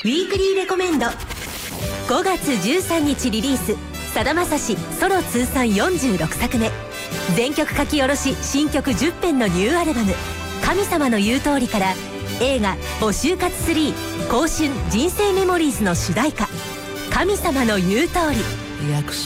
ウィークリーレコメンド。5月13日リリース、さだまさしソロ通算46作目、全曲書き下ろし新曲10編のニューアルバム「神様の言う通り」から映画「募集活3香春人生メモリーズ」の主題歌「神様の言う通り」。